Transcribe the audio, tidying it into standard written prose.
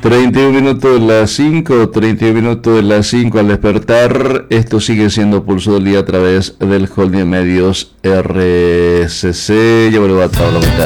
31 minutos de las 5, 31 minutos de las 5 al despertar. Esto sigue siendo Pulso del Día a través del Holding Medios RCC. Ya vuelvo a trabajar.